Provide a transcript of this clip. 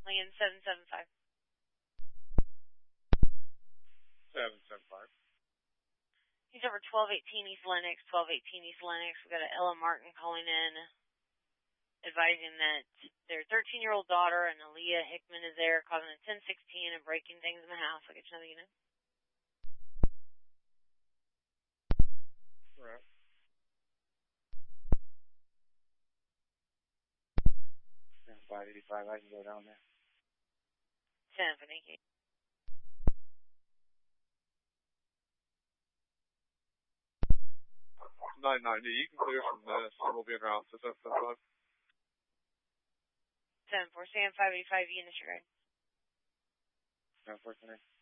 Land 775. 775. He's over 1218 East Lenox, 1218 East Lenox. We've got an Ella Martin calling in, advising that their 13-year-old daughter and Aaliyah Hickman is there, causing a 1016 and breaking things in the house. I'll get you another unit. Right. Yeah, 585, I can go down there. 10, thank you. 990, you can clear from this, and we'll be around 775. 10-4, Sam 585, units, you're right. 10-4,